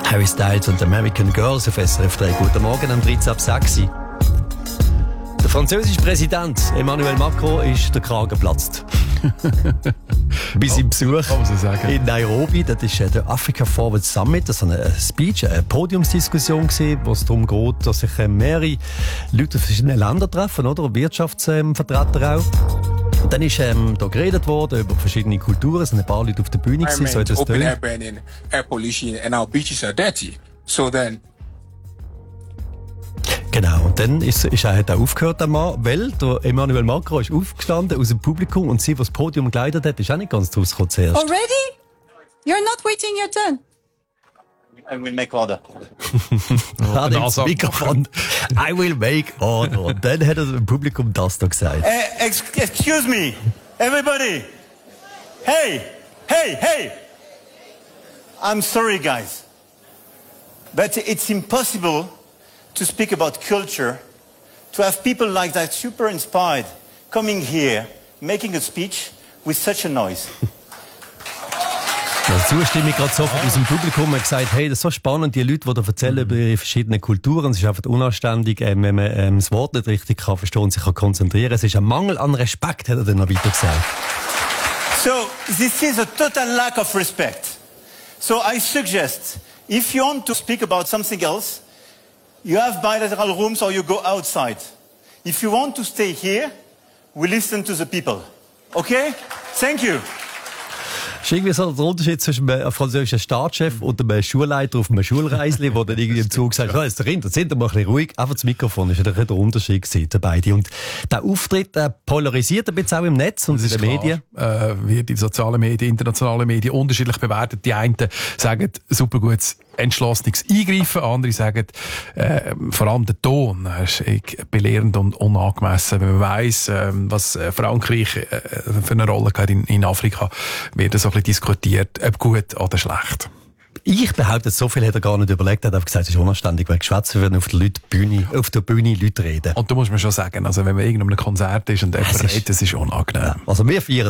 Harry Styles und American Girls auf SRF 3. Guten Morgen am 13.06. Der französische Präsident Emmanuel Macron ist der Kragen geplatzt. Bei seinem Besuch in Nairobi, das ist der Africa Forward Summit, das war eine Speech, eine Podiumsdiskussion, wo es darum geht, dass sich mehrere Leute aus verschiedenen Ländern treffen, oder? Wirtschaftsvertreter auch. Und dann ist da geredet worden über verschiedene Kulturen, es sind ein paar Leute auf der Bühne gewesen, so hat es open air banning, air pollution and our beaches are dirty. So then genau, und dann hat er aufgehört, der Mann, weil der Emmanuel Macron ist aufgestanden aus dem Publikum und sie, die das Podium geleitet hat, ist auch nicht ganz rausgekommen zuerst. Already? You're not waiting your turn. I will make order. Das Mikrofon. I will make order. Und dann hat er dem Publikum das da gesagt. Excuse me, everybody. Hey. I'm sorry, guys. But it's impossible to speak about culture, to have people like that super inspired coming here, making a speech with such a noise. Die Zustimmung gerade sofort aus dem Publikum hat gesagt, hey, das ist so spannend, die Leute, die da erzählen über ihre verschiedenen Kulturen. Es ist einfach unanständig, wenn man das Wort nicht richtig kann verstehen und sich kann konzentrieren. Es ist ein Mangel an Respekt, hat er dann noch weiter gesagt. So, this is a total lack of respect. So I suggest, if you want to speak about something else, you have bilateral rooms or you go outside. If you want to stay here, we listen to the people. Okay? Thank you. Das ist irgendwie so der Unterschied zwischen einem französischen Staatschef und einem Schulleiter auf einem Schulreisli, der dann irgendwie im Zug sagt, jetzt sind wir mal ein bisschen ruhig. Einfach das Mikrofon ist ja der Unterschied zwischen beiden. Und der Auftritt polarisiert ein bisschen auch im Netz und in den Medien. Wie die sozialen Medien, internationalen Medien unterschiedlich bewertet. Die einen sagen, super gutes entschlossenes Eingreifen, andere sagen, vor allem der Ton ist belehrend und unangemessen. Wenn man weiss, was Frankreich für eine Rolle hat in Afrika, wird das so ein bisschen diskutiert, ob gut oder schlecht. Ich behaupte, so viel hat er gar nicht überlegt. Er hat einfach gesagt, es ist unanständig, weil geschwätzt werden auf der Bühne Leute reden. Und da muss man schon sagen, also wenn man irgendeinem Konzert ist und jemand redet, das ist unangenehm. Also wir feiern